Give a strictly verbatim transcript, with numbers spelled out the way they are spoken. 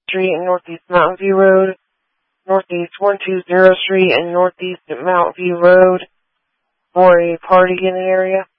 Street and Northeast Mountain View Road, Northeast one two zero Street and Northeast Mountain View Road for a party in the area.